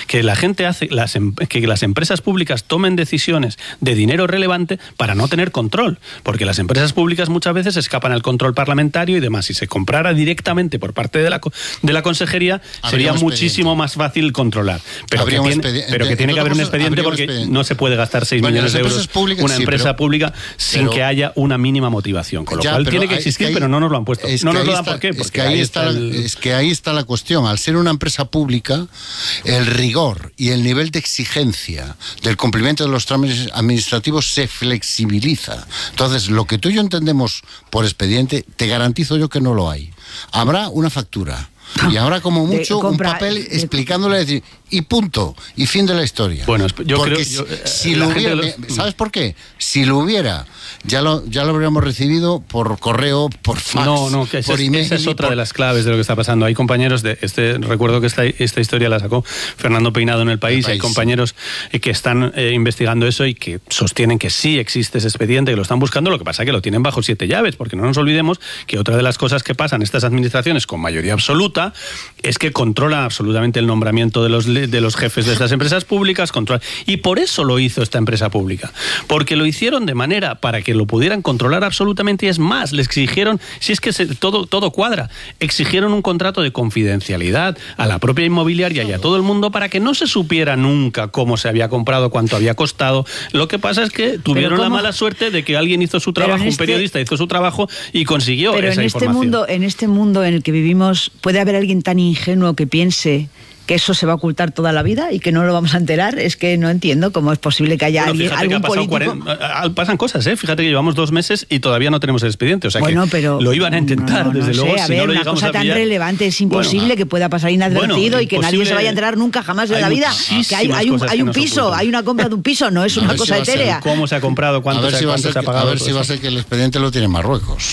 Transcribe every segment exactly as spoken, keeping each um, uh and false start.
que la gente hace, las, que las empresas públicas tomen decisiones de dinero relevante para no tener control, porque las empresas públicas muchas veces escapan al control parlamentario y demás. Si se comprara directamente por parte de la, de la consejería, sería muchísimo más fácil controlar. Pero que tiene, pero que tiene que haber un expediente porque expediente. no se puede gastar seis bueno, millones de euros públicas, una sí, empresa pero, pública sin pero, que haya una mínima motivación. Con lo ya, cual tiene que existir, es que ahí, pero no nos lo han puesto. No nos lo dan por qué. Es que, ahí está, está el... es que ahí está la cuestión. Al ser una empresa pública, el rigor y el nivel de exigencia del cumplimiento de los trámites administrativos se flexibiliza. Entonces, lo que tú y yo entendemos por expediente, te garantizo yo que no lo hay. Habrá una factura. Y ahora como mucho de, compra, un papel de, explicándole decir, y punto, y fin de la historia. Bueno, yo porque creo si, yo, si lo hubiera, los... ¿sabes por qué? Si lo hubiera, ya lo ya lo habríamos recibido por correo, por fax, no, no, que por esa, email. Esa es otra por... de las claves de lo que está pasando. Hay compañeros de este recuerdo que esta, esta historia la sacó Fernando Peinado en El País. El país. Hay compañeros que están eh, investigando eso y que sostienen que sí existe ese expediente, que lo están buscando. Lo que pasa es que lo tienen bajo siete llaves, porque no nos olvidemos que otra de las cosas que pasan en estas administraciones con mayoría absoluta es que controlan absolutamente el nombramiento de los, de los jefes de estas empresas públicas, controla, y por eso lo hizo esta empresa pública, porque lo hicieron de manera para que lo pudieran controlar absolutamente, y es más, le exigieron, si es que se, todo, todo cuadra, exigieron un contrato de confidencialidad a la propia inmobiliaria y a todo el mundo para que no se supiera nunca cómo se había comprado, cuánto había costado. Lo que pasa es que tuvieron la mala suerte de que alguien hizo su trabajo, este... un periodista hizo su trabajo y consiguió pero esa en información. Este mundo, en este mundo en el que vivimos, ¿puede haber alguien tan ingenuo que piense que eso se va a ocultar toda la vida y que no lo vamos a enterar? Es que no entiendo cómo es posible que haya bueno, alguien, algún político... cuarenta, pasan cosas, ¿eh? Fíjate que llevamos dos meses y todavía no tenemos el expediente, o sea bueno, que pero, lo iban a intentar, no, no, desde no luego, sé, a si ver, no lo una cosa tan pillar... relevante, es imposible bueno, que pueda pasar inadvertido bueno, y que nadie se vaya a enterar nunca jamás de la vida. Que hay, hay un, hay un piso, hay una compra de un piso, no es una cosa si etérea. ¿Cómo se ha comprado? ¿Cuánto se ha pagado? A ver si va a ser que el expediente lo tiene Marruecos.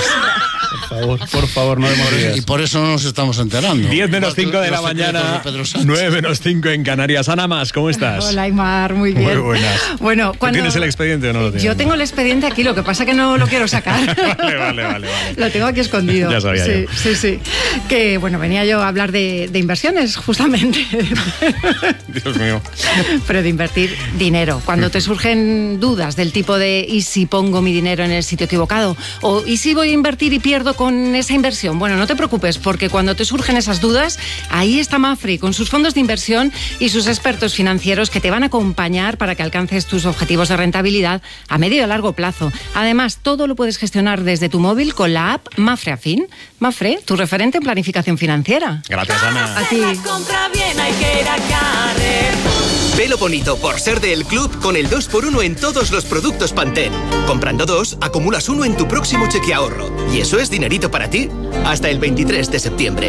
Por favor, por favor, no demores. Y por eso no nos estamos enterando. diez menos cinco de la mañana, nueve menos cinco en Canarias. Ana Mas, ¿cómo estás? Hola, Aymar, muy bien. Muy buenas. Bueno, cuando... ¿Tienes el expediente o no lo tienes? Yo tengo el expediente aquí, lo que pasa que no lo quiero sacar. vale, vale, vale, vale. Lo tengo aquí escondido. Ya sabía sí, yo. Sí, sí. Que, bueno, venía yo a hablar de, de inversiones, justamente. Dios mío. Pero de invertir dinero. Cuando te surgen dudas del tipo de ¿y si pongo mi dinero en el sitio equivocado? O ¿y si voy a invertir y pierdo con esa inversión? Bueno, no te preocupes, porque cuando te surgen esas dudas, ahí está Mapfre con sus fondos de inversión y sus expertos financieros que te van a acompañar para que alcances tus objetivos de rentabilidad a medio y a largo plazo. Además, todo lo puedes gestionar desde tu móvil con la app Mapfre Afin. Mapfre, tu referente en planificación financiera. Gracias, Ana. A ti. Pelo bonito por ser del club con el dos por uno en todos los productos Pantene. Comprando dos, acumulas uno en tu próximo cheque ahorro. Y eso es dinerito para ti. Hasta el veintitrés de septiembre.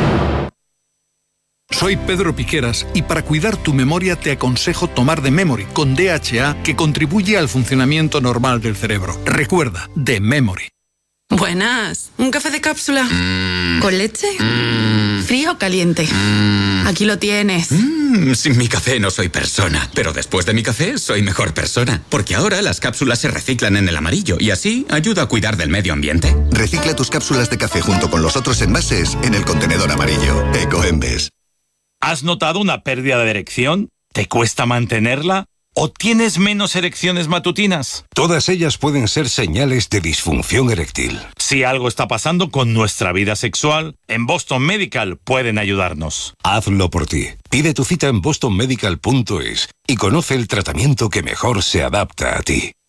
Soy Pedro Piqueras y para cuidar tu memoria te aconsejo tomar The Memory con D H A, que contribuye al funcionamiento normal del cerebro. Recuerda, The Memory. Buenas. ¿Un café de cápsula? Mm. ¿Con leche? Mm. ¿Frío o caliente? Mm. Aquí lo tienes. Mm. Sin mi café no soy persona, pero después de mi café soy mejor persona, porque ahora las cápsulas se reciclan en el amarillo y así ayuda a cuidar del medio ambiente. Recicla tus cápsulas de café junto con los otros envases en el contenedor amarillo. Ecoembes. ¿Has notado una pérdida de erección? ¿Te cuesta mantenerla? ¿O tienes menos erecciones matutinas? Todas ellas pueden ser señales de disfunción eréctil. Si algo está pasando con nuestra vida sexual, en Boston Medical pueden ayudarnos. Hazlo por ti. Pide tu cita en boston medical punto es y conoce el tratamiento que mejor se adapta a ti.